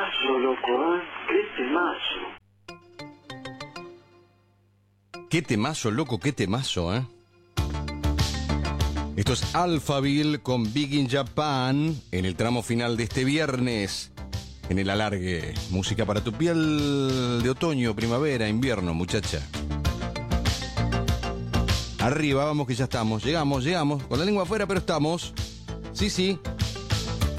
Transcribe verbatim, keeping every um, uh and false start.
temazo, loco, ¿eh? Qué temazo. Qué temazo, loco, qué temazo, ¿eh? Esto es Alphaville con Big in Japan en el tramo final de este viernes. En el alargue, música para tu piel de otoño, primavera, invierno, muchacha. Arriba, vamos que ya estamos. Llegamos, llegamos. Con la lengua afuera, pero estamos. Sí, sí.